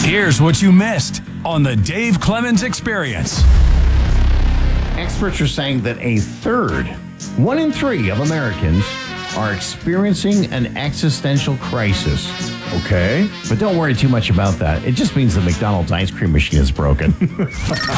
Here's what you missed on the Dave Clemens Experience. Experts are saying that a third, 1 in 3 of Americans are experiencing an existential crisis. Okay. But don't worry too much about that. It just means the McDonald's ice cream machine is broken.